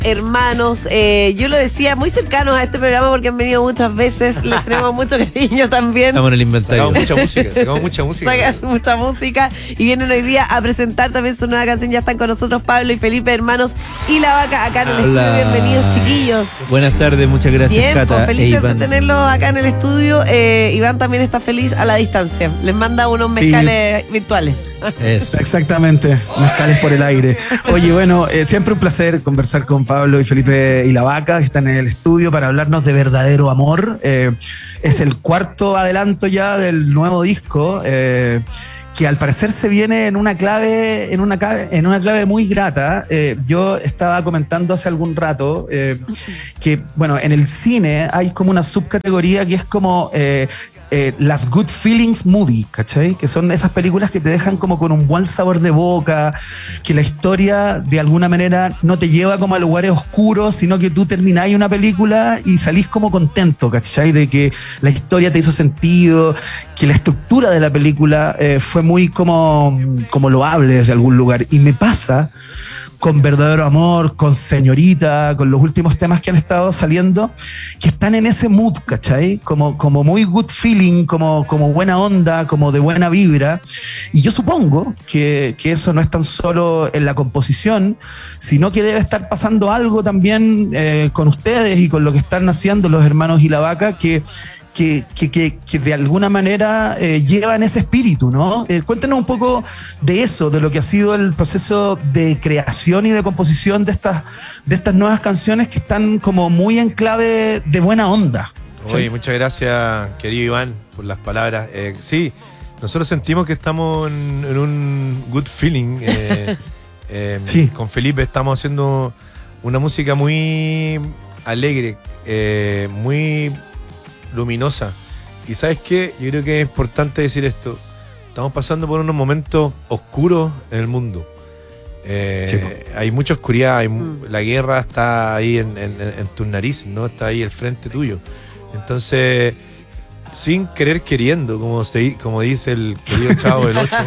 hermanos, yo lo decía, muy cercanos a este programa porque han venido muchas veces, les tenemos mucho cariño también. Estamos en el inventario. Sacamos mucha música. Sacan mucha música y vienen hoy día a presentar también su nueva canción. Ya están con nosotros Pablo y Felipe, hermanos y La Vaca, acá en el estudio. Bienvenidos, chiquillos. Buenas tardes, muchas gracias, Bien, Cata. pues, felices de tenerlos acá en el estudio. Iván también está feliz a la distancia. Les manda unos mezcales virtuales. Eso. Exactamente, mezcales por el aire. Oye, bueno, siempre un placer conversar con Pablo y Felipe y La Vaca, que están en el estudio para hablarnos de verdadero amor. Es el cuarto adelanto ya del nuevo disco, que al parecer se viene en una clave muy grata. Yo estaba comentando hace algún rato que, bueno, en el cine hay como una subcategoría que es como las Good Feelings Movie, ¿cachai? Que son esas películas que te dejan como con un buen sabor de boca, que la historia de alguna manera no te lleva como a lugares oscuros, sino que tú terminás una película y salís como contento, ¿cachai? De que la historia te hizo sentido, que la estructura de la película fue muy como loable desde algún lugar. Y me pasa con Verdadero Amor, con Señorita, con los últimos temas que han estado saliendo, que están en ese mood, ¿cachai? Como muy good feeling, como buena onda, como de buena vibra. Y yo supongo que eso no es tan solo en la composición, sino que debe estar pasando algo también con ustedes y con lo que están haciendo los hermanos y La Vaca, que de alguna manera llevan ese espíritu, ¿no? Cuéntanos un poco de eso, de lo que ha sido el proceso de creación y de composición de estas nuevas canciones que están como muy en clave de buena onda. Oye, muchas gracias, querido Iván, por las palabras. Sí, nosotros sentimos que estamos en un good feeling. Sí. Con Felipe estamos haciendo una música muy alegre, muy luminosa. Y ¿sabes qué? Yo creo que es importante decir esto. Estamos pasando por unos momentos oscuros en el mundo. Hay mucha oscuridad, la guerra está ahí en tus narices, ¿no? Está ahí al frente tuyo. Entonces, sin querer queriendo, como dice el querido Chavo del 8,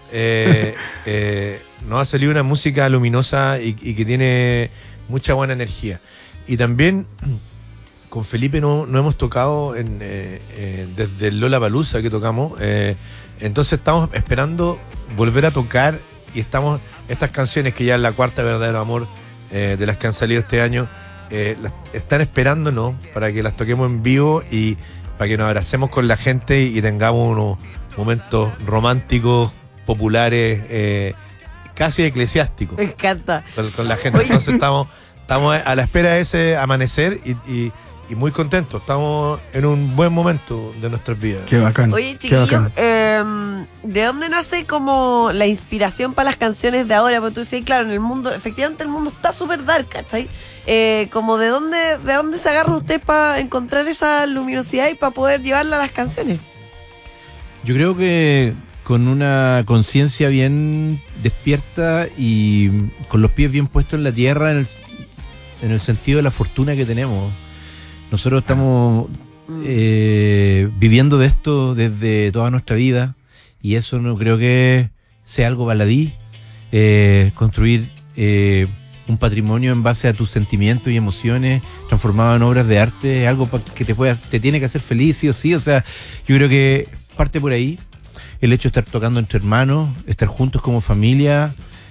nos ha salido una música luminosa y que tiene mucha buena energía. Y también con Felipe no hemos tocado desde el Lollapalooza que tocamos, entonces estamos esperando volver a tocar y estas canciones que ya es la cuarta Verdadero Amor de las que han salido este año, están esperándonos para que las toquemos en vivo y para que nos abracemos con la gente y tengamos unos momentos románticos, populares, casi eclesiásticos. Me encanta. Con la gente. Entonces estamos a la espera de ese amanecer y muy contentos. Estamos en un buen momento de nuestras vidas. Qué bacán. Oye, chiquillos, ¿de dónde nace como la inspiración para las canciones de ahora? Porque tú dices, claro, en el mundo, efectivamente el mundo está súper dark, ¿cachai? Como ¿de dónde se agarra usted para encontrar esa luminosidad y para poder llevarla a las canciones? Yo creo que con una conciencia bien despierta y con los pies bien puestos en la tierra, en el sentido de la fortuna que tenemos. Nosotros estamos viviendo de esto desde toda nuestra vida y eso no creo que sea algo baladí. Construir un patrimonio en base a tus sentimientos y emociones transformado en obras de arte es algo que te tiene que hacer feliz, sí o sí. O sea, yo creo que parte por ahí el hecho de estar tocando entre hermanos, estar juntos como familia.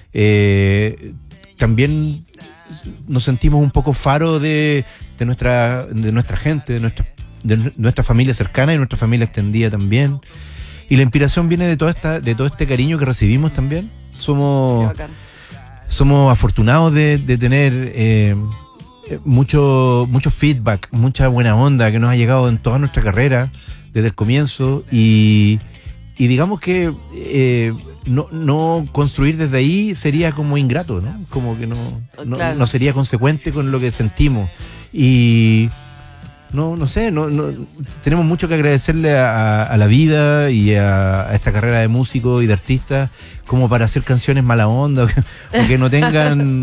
También nos sentimos un poco faro de nuestra gente, de nuestra familia cercana y nuestra familia extendida también. Y la inspiración viene de todo este cariño que recibimos también. Somos afortunados de tener mucho feedback, mucha buena onda que nos ha llegado en toda nuestra carrera desde el comienzo y digamos que no construir desde ahí sería como ingrato, ¿no? Como que no sería consecuente con lo que sentimos. Y no sé, tenemos mucho que agradecerle a la vida y a esta carrera de músico y de artista como para hacer canciones mala onda o que no tengan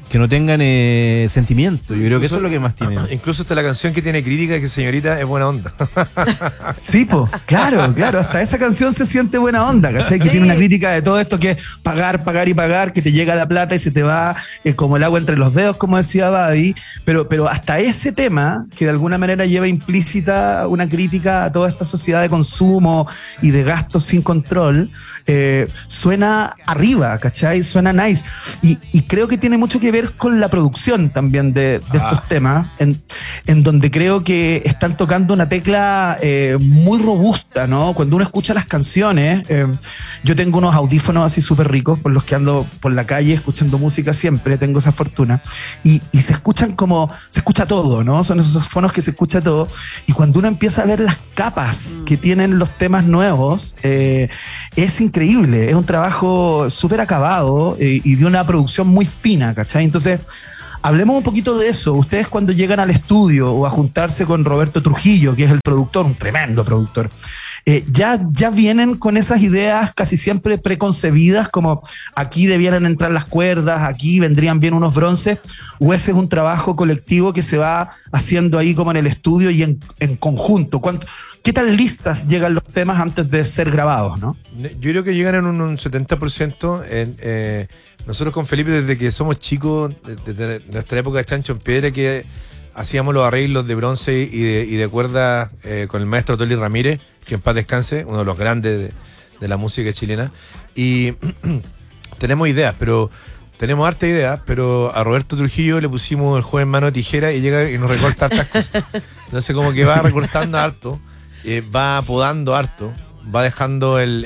que no tengan sentimiento. Yo creo que eso es lo que más tiene. Incluso hasta la canción que tiene crítica, que señorita es buena onda. Sí, claro, hasta esa canción se siente buena onda, ¿cachai? Que tiene una crítica de todo esto que es pagar y pagar, que te llega la plata y se te va como el agua entre los dedos, como decía Badi, pero hasta ese tema, que de alguna manera lleva implícita una crítica a toda esta sociedad de consumo y de gastos sin control, suena arriba, ¿cachai? Suena nice. Y creo que tiene mucho que ver con la producción también de estos temas, en donde creo que están tocando una tecla muy robusta, ¿no? Cuando uno escucha las canciones, yo tengo unos audífonos así súper ricos, por los que ando por la calle escuchando música siempre, tengo esa fortuna, y se escuchan se escucha todo, ¿no? Son esos fonos que se escucha todo, y cuando uno empieza a ver las capas que tienen los temas nuevos, es increíble, es un trabajo súper acabado y de una producción muy fina, ¿cachai? Entonces, hablemos un poquito de eso. Ustedes cuando llegan al estudio o a juntarse con Roberto Trujillo, que es el productor, un tremendo productor, ya vienen con esas ideas casi siempre preconcebidas, como aquí debieran entrar las cuerdas, aquí vendrían bien unos bronces, o ese es un trabajo colectivo que se va haciendo ahí como en el estudio y en conjunto. ¿Qué tan listas llegan los temas antes de ser grabados, no? Yo creo que llegan en un 70%. Nosotros con Felipe, desde que somos chicos, desde nuestra época de Chancho en Piedra, que hacíamos los arreglos de bronce y de cuerda con el maestro Toli Ramírez, que en paz descanse, uno de los grandes de la música chilena. Y tenemos ideas, tenemos harta ideas, pero a Roberto Trujillo le pusimos el juego en mano de tijera y llega y nos recorta hartas cosas. Entonces como que va recortando harto, va podando harto, va dejando el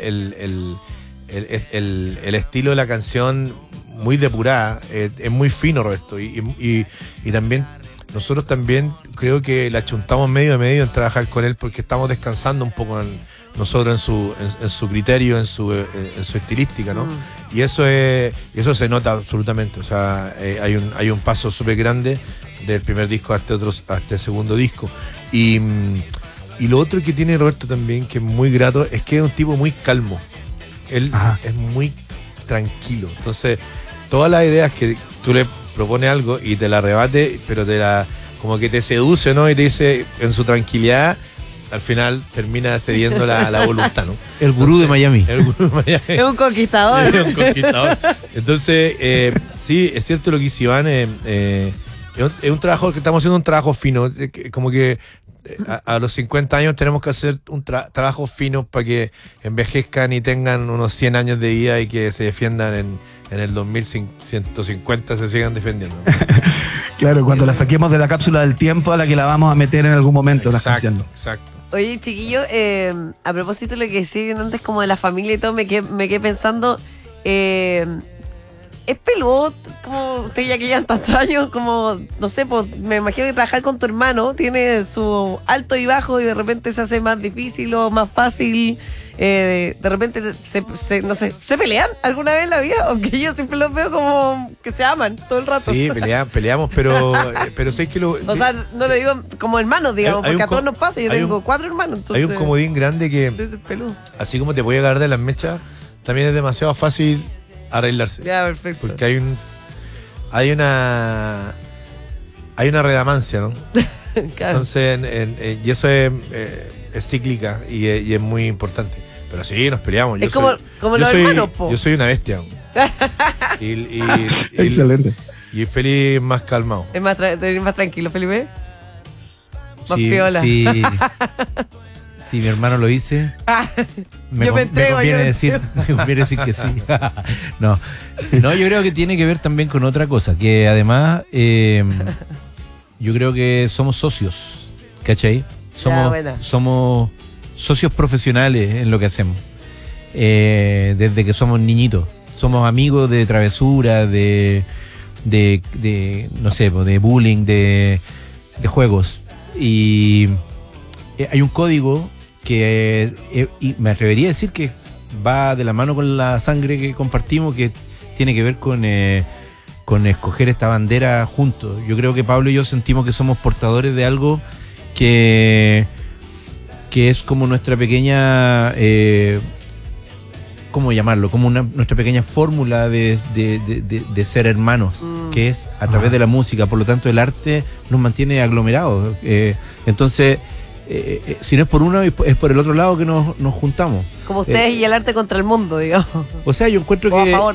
estilo de la canción muy depurada, es muy fino, Roberto, y también nosotros también creo que la chuntamos medio en trabajar con él, porque estamos descansando un poco nosotros en su criterio, en su estilística, ¿no? Y eso se nota absolutamente. O sea, hay un paso súper grande del primer disco a este segundo disco. Y lo otro que tiene Roberto también, que es muy grato, es que es un tipo muy calmo. Él es muy tranquilo. Entonces, todas las ideas que tú le propones algo y te la rebate, pero como que te seduce, ¿no? Y te dice, en su tranquilidad, al final termina cediendo la voluntad, ¿no? El gurú de Miami. El gurú de Miami. Es un conquistador. Es un conquistador. Entonces, sí, es cierto lo que dice Iván. Es un trabajo que estamos haciendo, un trabajo fino. Como que a los 50 años tenemos que hacer un trabajo fino para que envejezcan y tengan unos 100 años de vida y que se defiendan en el 2150, se sigan defendiendo. Claro, cuando la saquemos de la cápsula del tiempo a la que la vamos a meter en algún momento. Exacto. Oye, chiquillo, a propósito de lo que decían antes como de la familia y todo, me quedé pensando, es peludo, como ustedes ya que llevan tantos años, como, no sé, pues me imagino que trabajar con tu hermano tiene su alto y bajo y de repente se hace más difícil o más fácil. De repente no sé, ¿se pelean alguna vez en la vida? Aunque yo siempre los veo como que se aman todo el rato. Sí, peleamos, pero sé que o sea, no lo digo como hermanos, digamos, porque a todos nos pasa. Yo tengo 4 hermanos, entonces hay un comodín grande que, así como te puede agarrar de las mechas, también es demasiado fácil arreglarse. Ya, perfecto. Porque hay una redamancia, ¿no? Claro. Entonces, y eso es cíclica y es muy importante. Pero sí, nos peleamos. Es como los hermanos, po. Yo soy una bestia. Excelente. Y Felipe más calmado. Es más tranquilo, Felipe. Más piola. Sí. Si mi hermano lo dice, me conviene decir que sí. No, yo creo que tiene que ver también con otra cosa, que además yo creo que somos socios, ¿cachai? Somos socios profesionales en lo que hacemos, desde que somos niñitos. Somos amigos de travesura, de no sé, de bullying, de juegos. Y hay un código que y me atrevería a decir que va de la mano con la sangre que compartimos, que tiene que ver con escoger esta bandera juntos. Yo creo que Pablo y yo sentimos que somos portadores de algo que es como nuestra pequeña ¿cómo llamarlo? Como nuestra pequeña fórmula de ser hermanos, que es a través de la música. Por lo tanto, el arte nos mantiene aglomerados. Entonces, si no es por uno, es por el otro lado que nos juntamos. Como ustedes y el arte contra el mundo, digamos. O sea, yo encuentro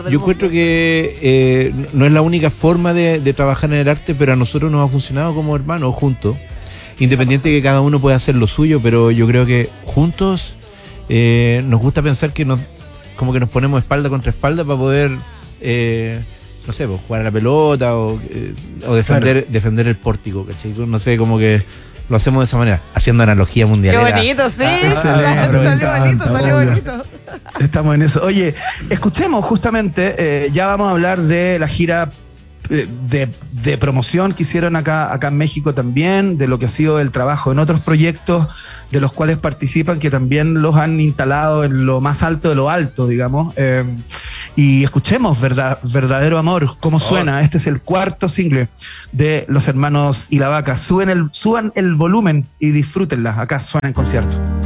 que no es la única forma de trabajar en el arte, pero a nosotros nos ha funcionado como hermanos juntos. Independiente de que cada uno pueda hacer lo suyo, pero yo creo que juntos nos gusta pensar que como que nos ponemos espalda contra espalda para poder, no sé, pues, jugar a la pelota o defender el pórtico, ¿cachai? No sé, como que lo hacemos de esa manera, haciendo analogía mundialera. Qué bonito, sí. Salió bonito. Estamos en eso. Oye, escuchemos justamente, ya vamos a hablar de la gira de promoción que hicieron acá en México también, de lo que ha sido el trabajo en otros proyectos de los cuales participan, que también los han instalado en lo más alto de lo alto, digamos. Y escuchemos Verdadero Amor, cómo suena. Este es el cuarto single de los hermanos Y la Vaca. Suban el volumen y disfrútenla. Acá suena en concierto.